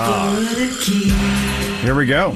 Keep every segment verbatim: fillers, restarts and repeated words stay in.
Here we go.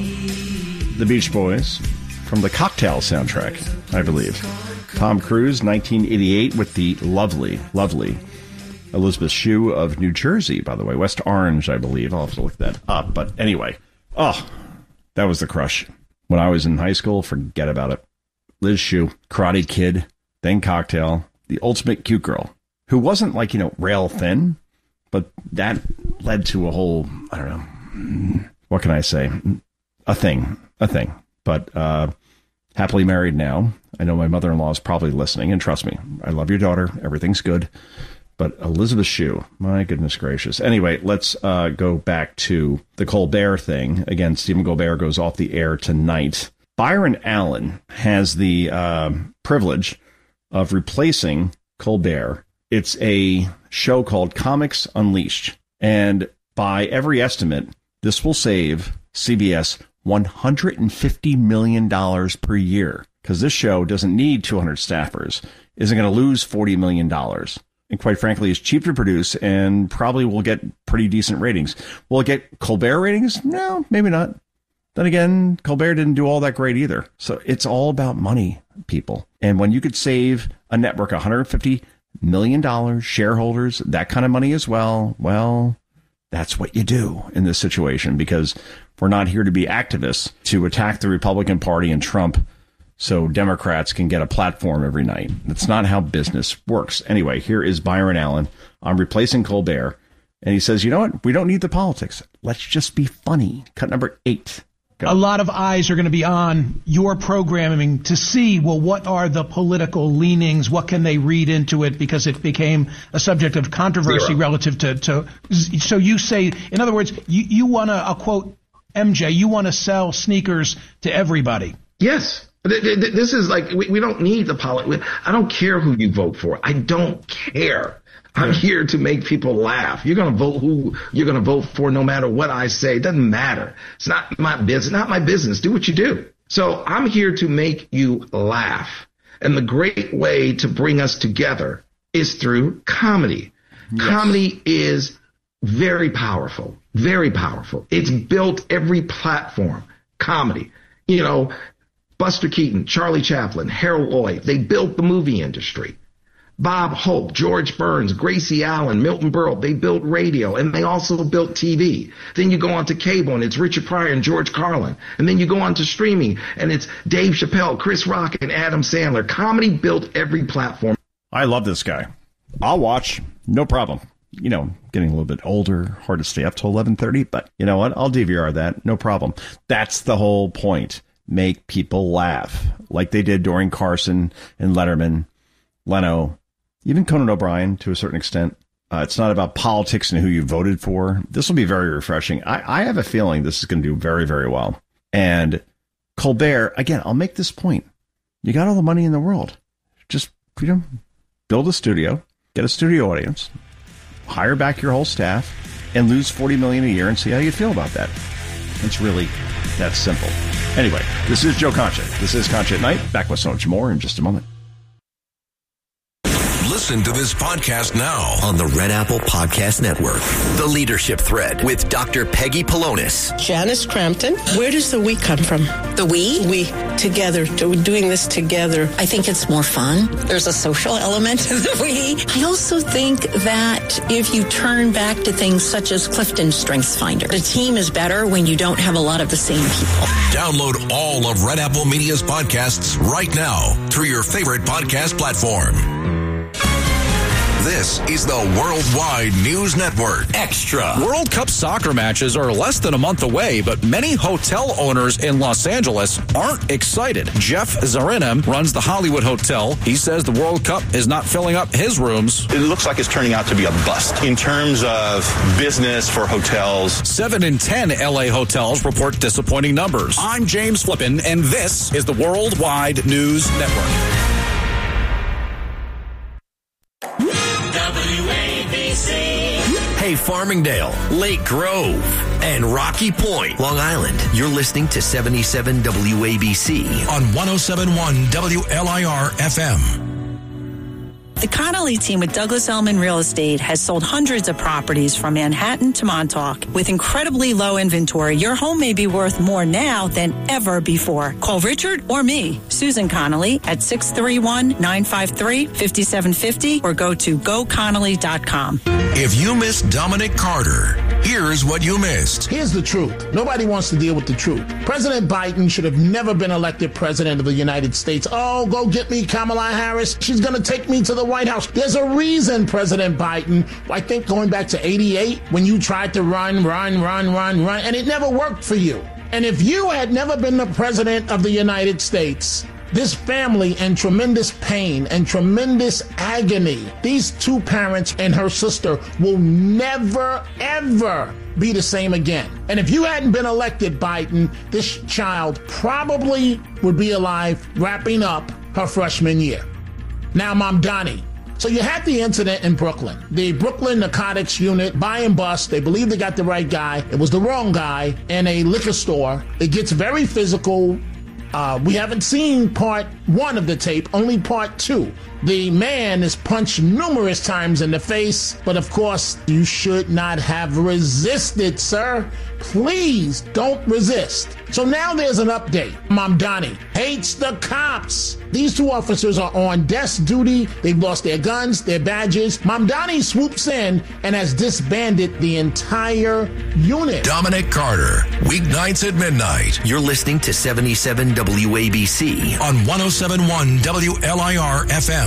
The Beach Boys from the Cocktail soundtrack, I believe. Tom Cruise, nineteen eighty-eight, with the lovely, lovely Elizabeth Shue of New Jersey, by the way. West Orange, I believe. I'll have to look that up. But anyway, oh, that was the crush. When I was in high school, forget about it. Liz Shue, Karate Kid, then Cocktail, the ultimate cute girl, who wasn't like, you know, rail thin, but that led to a whole, I don't know, what can I say? A thing, a thing. But uh, happily married now. I know my mother-in-law is probably listening, and trust me, I love your daughter. Everything's good. But Elizabeth Shue, my goodness gracious. Anyway, let's uh, go back to the Colbert thing. Again, Stephen Colbert goes off the air tonight. Byron Allen has the uh, privilege of replacing Colbert. It's a show called Comics Unleashed. And by every estimate, this will save C B S one hundred fifty million dollars per year, because this show doesn't need two hundred staffers, isn't going to lose forty million dollars. And quite frankly, it's cheap to produce and probably will get pretty decent ratings. Will it get Colbert ratings? No, maybe not. Then again, Colbert didn't do all that great either. So it's all about money, people. And when you could save a network one hundred fifty million dollars, shareholders, that kind of money as well, well, that's what you do in this situation, because we're not here to be activists to attack the Republican Party and Trump so Democrats can get a platform every night. That's not how business works. Anyway, here is Byron Allen. I'm replacing Colbert. And he says, you know what? We don't need the politics. Let's just be funny. Cut number eight. Go. A lot of eyes are going to be on your programming to see, well, what are the political leanings? What can they read into it? Because it became a subject of controversy Zero. relative to, to. So you say, in other words, you, you want to, I'll quote M J, you want to sell sneakers to everybody. Yes. This is like, we, we don't need the politics. I don't care who you vote for. I don't care. I'm here to make people laugh. You're going to vote who you're going to vote for no matter what I say. It doesn't matter. It's not my business. Not my business. Do what you do. So I'm here to make you laugh. And the great way to bring us together is through comedy. Yes. Comedy is very powerful, very powerful. It's built every platform. Comedy. You know, Buster Keaton, Charlie Chaplin, Harold Lloyd, they built the movie industry. Bob Hope, George Burns, Gracie Allen, Milton Berle, they built radio, and they also built T V. Then you go on to cable, and it's Richard Pryor and George Carlin. And then you go on to streaming, and it's Dave Chappelle, Chris Rock, and Adam Sandler. Comedy built every platform. I love this guy. I'll watch, no problem. You know, getting a little bit older, hard to stay up till eleven thirty, but you know what? I'll D V R that, no problem. That's the whole point. Make people laugh, like they did during Carson and Letterman, Leno, even Conan O'Brien to a certain extent. Uh, it's not about politics and who you voted for. This will be very refreshing. I, I have a feeling this is going to do very, very well. And Colbert, again, I'll make this point. You got all the money in the world. Just, you know, build a studio, get a studio audience, hire back your whole staff, and lose forty million dollars a year and see how you feel about that. It's really that simple. Anyway, this is Joe Concha. This is Concha at Night. Back with so much more in just a moment. Listen to this podcast now on the Red Apple Podcast Network. The Leadership Thread with Doctor Peggy Polonis. Janice Crampton. Where does the we come from? The we? We. Together. Doing this together. I think it's more fun. There's a social element to the we. I also think that if you turn back to things such as Clifton StrengthsFinder, the team is better when you don't have a lot of the same people. Download all of Red Apple Media's podcasts right now through your favorite podcast platform. This is the Worldwide News Network Extra. World Cup soccer matches are less than a month away, but many hotel owners in Los Angeles aren't excited. Jeff Zarina runs the Hollywood Hotel. He says the World Cup is not filling up his rooms. It looks like it's turning out to be a bust in terms of business for hotels. Seven in ten L A hotels report disappointing numbers. I'm James Flippin, and this is the Worldwide News Network. Hey, Farmingdale, Lake Grove, and Rocky Point, Long Island. You're listening to seventy-seven W A B C on one oh seven point one W L I R F M. The Connolly team with Douglas Elliman Real Estate has sold hundreds of properties from Manhattan to Montauk. With incredibly low inventory, your home may be worth more now than ever before. Call Richard or me, Susan Connolly, at six three one, nine five three, five seven five zero or go to go connolly dot com. If you missed Dominic Carter, here's what you missed. Here's the truth. Nobody wants to deal with the truth. President Biden should have never been elected president of the United States. Oh, go get me Kamala Harris. She's going to take me to the White House. There's a reason, President Biden. I think going back to eighty-eight, when you tried to run, run, run, run, run, and it never worked for you. And if you had never been the president of the United States, this family in tremendous pain and tremendous agony, these two parents and her sister will never, ever be the same again. And if you hadn't been elected, Biden, this child probably would be alive wrapping up her freshman year. Now, Mom Donnie. So you had the incident in Brooklyn. The Brooklyn Narcotics Unit, buy and bust. They believe they got the right guy. It was the wrong guy in a liquor store. It gets very physical. Uh, we haven't seen part one of the tape, only part two. The man is punched numerous times in the face, but of course, you should not have resisted, sir. Please don't resist. So now there's an update. Mamdani hates the cops. These two officers are on desk duty. They've lost their guns, their badges. Mamdani swoops in and has disbanded the entire unit. Dominic Carter, weeknights at midnight. You're listening to seventy-seven W A B C on one oh seven point one W L I R F M.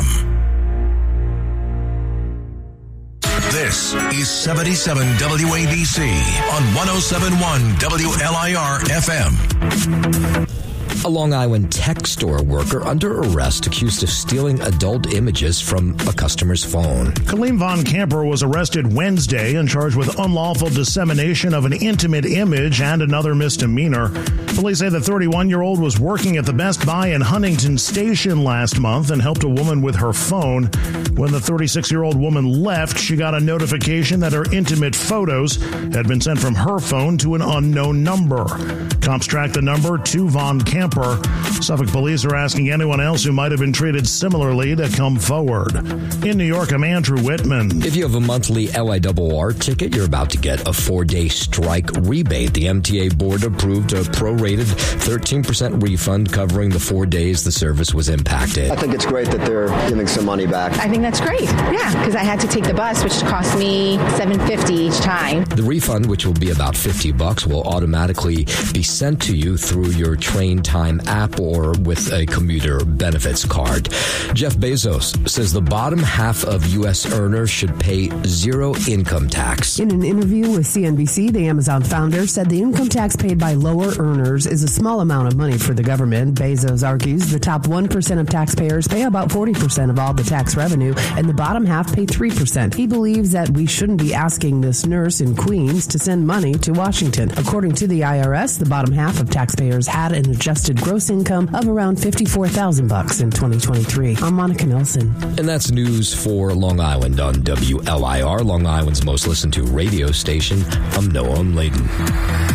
This is seventy-seven W A B C on one oh seven point one W L I R F M. A Long Island tech store worker under arrest accused of stealing adult images from a customer's phone. Colleen Von Camper was arrested Wednesday and charged with unlawful dissemination of an intimate image and another misdemeanor. Police say the thirty-one-year-old was working at the Best Buy in Huntington Station last month and helped a woman with her phone. When the thirty-six-year-old woman left, she got a notification that her intimate photos had been sent from her phone to an unknown number. Cops tracked the number to Von Camper. Suffolk police are asking anyone else who might have been treated similarly to come forward. In New York, I'm Andrew Whitman. If you have a monthly L I R R ticket, you're about to get a four-day strike rebate. The M T A board approved a prorated thirteen percent refund covering the four days the service was impacted. I think it's great that they're giving some money back. I think that's great. Yeah, because I had to take the bus, which cost me seven dollars and fifty cents each time. The refund, which will be about fifty bucks, will automatically be sent to you through your train time app or with a commuter benefits card. Jeff Bezos says the bottom half of U S earners should pay zero income tax. In an interview with C N B C, the Amazon founder said the income tax paid by lower earners is a small amount of money for the government. Bezos argues the top one percent of taxpayers pay about forty percent of all the tax revenue, and the bottom half pay three percent. He believes that we shouldn't be asking this nurse in Queens to send money to Washington. According to the I R S, the bottom half of taxpayers had an adjusted gross income of around fifty-four thousand bucks in twenty twenty-three. I'm Monica Nelson. And that's news for Long Island on W L I R, Long Island's most listened to radio station. I'm Noah Layden.